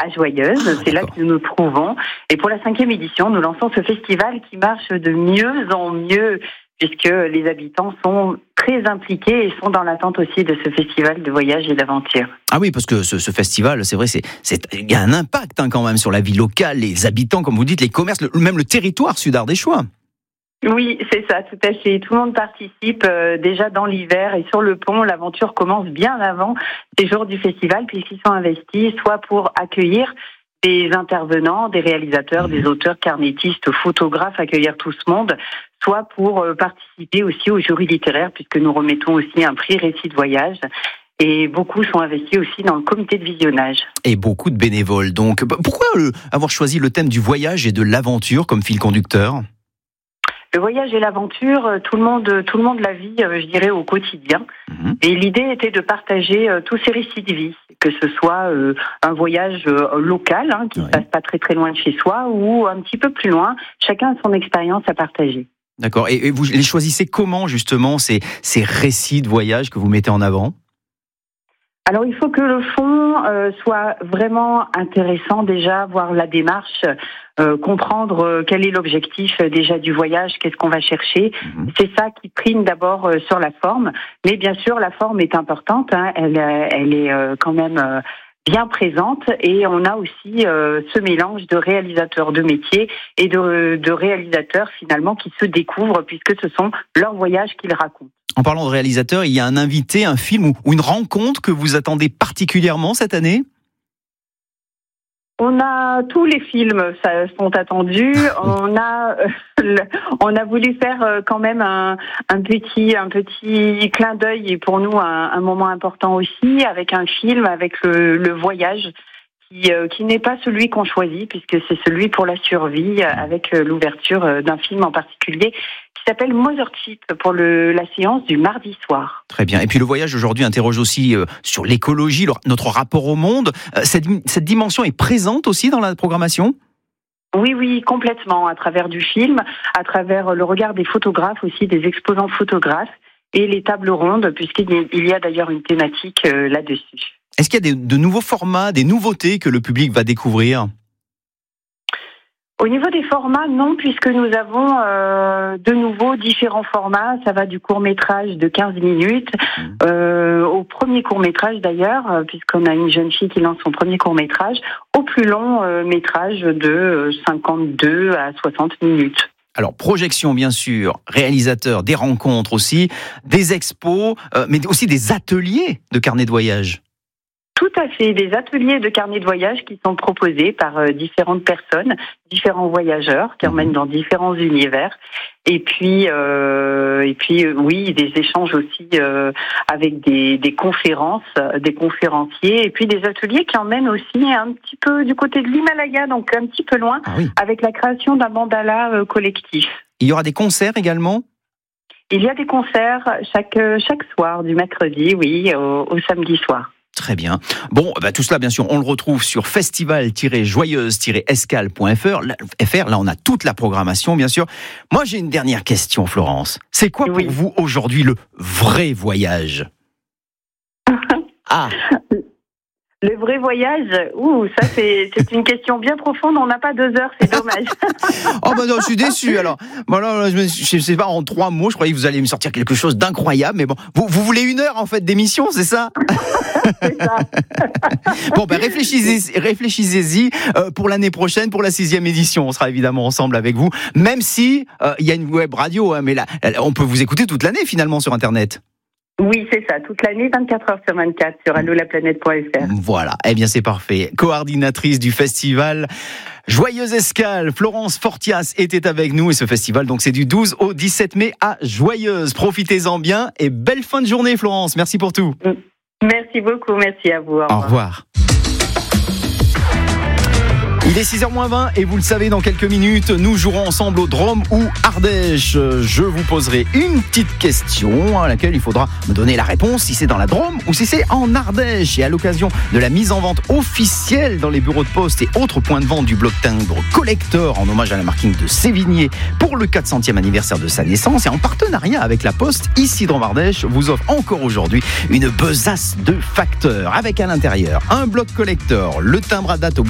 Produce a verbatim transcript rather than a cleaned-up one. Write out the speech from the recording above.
à Joyeuse. C'est là que nous nous trouvons. Et pour la cinquième édition, nous lançons ce festival qui marche de mieux en mieux, puisque les habitants sont très impliqués et sont dans l'attente aussi de ce festival de voyage et d'aventure. Ah oui, parce que ce, ce festival, c'est vrai, c'est, c'est, il y a un impact hein, quand même sur la vie locale, les habitants, comme vous dites, les commerces, le, même le territoire sud-ardéchois. Oui, c'est ça, tout à fait. Tout le monde participe euh, déjà dans l'hiver et sur le pont, l'aventure commence bien avant ces jours du festival puisqu'ils sont investis soit pour accueillir des intervenants, des réalisateurs, des auteurs, carnétistes, photographes, accueillir tout ce monde, soit pour euh, participer aussi au jury littéraire puisque nous remettons aussi un prix récit de voyage. Et beaucoup sont investis aussi dans le comité de visionnage. Et beaucoup de bénévoles. Donc, pourquoi euh, avoir choisi le thème du voyage et de l'aventure comme fil conducteur ? Le voyage et l'aventure, tout le monde, tout le monde la vit, je dirais, au quotidien. Mmh. Et l'idée était de partager tous ces récits de vie, que ce soit un voyage local, hein, qui ne ouais. se passe pas très très loin de chez soi, ou un petit peu plus loin. Chacun a son expérience à partager. D'accord. Et vous les choisissez comment, justement, ces, ces récits de voyage que vous mettez en avant ? Alors, il faut que le fond euh, soit vraiment intéressant déjà, voir la démarche, euh, comprendre euh, quel est l'objectif euh, déjà du voyage, qu'est-ce qu'on va chercher. Mmh. C'est ça qui prime d'abord euh, sur la forme. Mais bien sûr, la forme est importante. Hein, elle, elle est euh, quand même euh, bien présente. Et on a aussi euh, ce mélange de réalisateurs de métier et de, de réalisateurs finalement qui se découvrent puisque ce sont leurs voyages qu'ils racontent. En parlant de réalisateur, il y a un invité, un film ou, ou une rencontre que vous attendez particulièrement cette année ? On a tous les films ça, sont attendus. On a, euh, on a voulu faire euh, quand même un, un petit, un petit clin d'œil et pour nous un, un moment important aussi avec un film, avec le, le voyage qui, euh, qui n'est pas celui qu'on choisit puisque c'est celui pour la survie avec euh, l'ouverture d'un film en particulier qui s'appelle Mothership pour le, la séance du mardi soir. Très bien. Et puis le voyage aujourd'hui interroge aussi euh, sur l'écologie, le, notre rapport au monde. Euh, cette, cette dimension est présente aussi dans la programmation ? Oui, oui, complètement. À travers du film, à travers le regard des photographes aussi, des exposants photographes et les tables rondes, puisqu'il y a d'ailleurs une thématique euh, là-dessus. Est-ce qu'il y a des, de nouveaux formats, des nouveautés que le public va découvrir ? Au niveau des formats, non, puisque nous avons euh, de nouveau différents formats. Ça va du court-métrage de quinze minutes euh, au premier court-métrage d'ailleurs, puisqu'on a une jeune fille qui lance son premier court-métrage, au plus long euh, métrage de cinquante-deux à soixante minutes. Alors, projection, bien sûr, réalisateur, des rencontres aussi, des expos, euh, mais aussi des ateliers de carnet de voyage. Tout à fait, des ateliers de carnet de voyage qui sont proposés par euh, différentes personnes, différents voyageurs qui emmènent dans différents univers. Et puis, euh, et puis, euh, oui, des échanges aussi euh, avec des, des conférences, des conférenciers, et puis des ateliers qui emmènent aussi un petit peu du côté de l'Himalaya, donc un petit peu loin, ah oui. avec la création d'un mandala euh, collectif. Il y aura des concerts également ? Il y a des concerts chaque chaque soir, du mercredi, oui, au, au samedi soir. Très bien. Bon, bah, tout cela, bien sûr, on le retrouve sur festival tiret joyeuse tiret escale point f r. Là, on a toute la programmation, bien sûr. Moi, j'ai une dernière question, Florence. C'est quoi oui. pour vous, aujourd'hui, le vrai voyage ? Ah Le vrai voyage, ouh, ça c'est, c'est une question bien profonde, on n'a pas deux heures, c'est dommage. Oh bah non, je suis déçu alors. Bon, alors, je ne sais pas, en trois mots, je croyais que vous alliez me sortir quelque chose d'incroyable, mais bon, vous, vous voulez une heure en fait d'émission, c'est ça ? C'est ça. Bon, ben réfléchissez, réfléchissez-y euh, pour l'année prochaine, pour la sixième édition, on sera évidemment ensemble avec vous, même si il euh, y a une web radio, hein, mais là, on peut vous écouter toute l'année finalement sur Internet. Oui, c'est ça, toute l'année, vingt-quatre heures sur vingt-quatre, sur allo la planète point f r. Voilà, eh bien c'est parfait. Coordinatrice du festival Joyeuse Escale, Florence Fortias était avec nous et ce festival, donc c'est du douze au dix-sept mai à Joyeuse. Profitez-en bien et belle fin de journée Florence, merci pour tout. Merci beaucoup, merci à vous. Au revoir. Au revoir. Il est six heures moins vingt et vous le savez, dans quelques minutes, nous jouerons ensemble au Drôme ou Ardèche. Je vous poserai une petite question à laquelle il faudra me donner la réponse si c'est dans la Drôme ou si c'est en Ardèche. Et à l'occasion de la mise en vente officielle dans les bureaux de poste et autres points de vente du bloc timbre Collector en hommage à la marking de Sévigné pour le quatre centième anniversaire de sa naissance et en partenariat avec la Poste, ici Drôme Ardèche vous offre encore aujourd'hui une besace de facteurs avec à l'intérieur un bloc collector, le timbre à date au